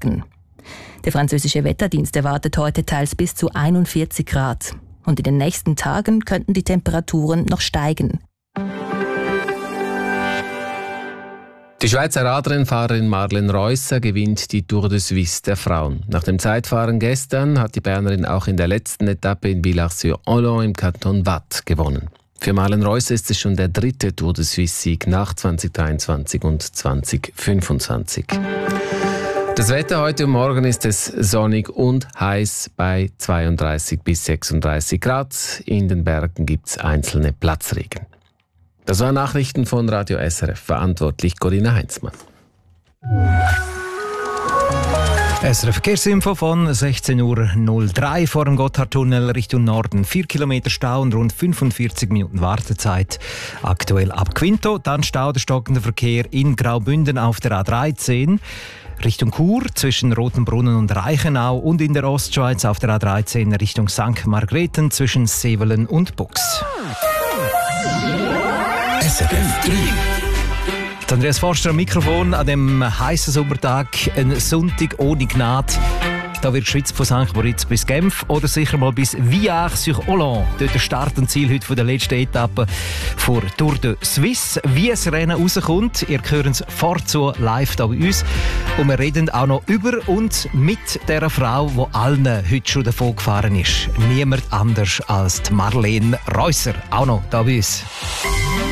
Wolken. Der französische Wetterdienst erwartet heute teils bis zu 41 Grad. Und in den nächsten Tagen könnten die Temperaturen noch steigen. Die Schweizer Radrennfahrerin Marlene Reusser gewinnt die Tour de Suisse der Frauen. Nach dem Zeitfahren gestern hat die Bernerin auch in der letzten Etappe in Villars-sur-Hollon im Kanton Waadt gewonnen. Für Marlene Reusser ist es schon der 3. Tour de Suisse-Sieg nach 2023 und 2025. Das Wetter heute und morgen ist es sonnig und heiß bei 32 bis 36 Grad. In den Bergen gibt es einzelne Platzregen. Das waren Nachrichten von Radio SRF. Verantwortlich Corinna Heinzmann. SRF Verkehrsinfo von 16:03 Uhr vor dem Gotthardtunnel Richtung Norden. 4 Kilometer Stau und rund 45 Minuten Wartezeit. Aktuell ab Quinto, dann Stau der stockende Verkehr in Graubünden auf der A13. Richtung Chur zwischen Rotenbrunnen und Reichenau und in der Ostschweiz auf der A13 Richtung St. Margrethen zwischen Sevelen und Bux. SRF 3. Andreas Forster am Mikrofon an dem heißen Sommertag, ein Sonntag ohne Gnade. Da wird geschwitzt von St. Moritz bis Genf oder sicher mal bis Villars-sur-Hollon. Dort der Start und Ziel heute von der letzten Etappe vor Tour de Suisse. Wie das Rennen rauskommt, ihr hört es vorzu live hier bei uns. Und wir reden auch noch über und mit der Frau, die allen heute schon davon gefahren ist. Niemand anders als die Marlene Reusser. Auch noch hier bei uns.